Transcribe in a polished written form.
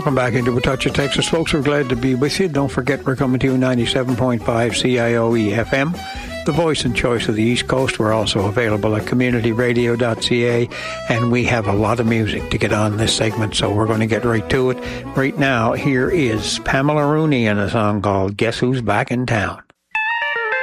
Welcome back into A Touch of Texas, folks. We're glad to be with you. Don't forget, we're coming to you 97.5 CIOE FM, the voice and choice of the East Coast. We're also available at communityradio.ca, and we have a lot of music to get on this segment, so we're going to get right to it. Right now, here is Pamela Rooney and a song called Guess Who's Back in Town.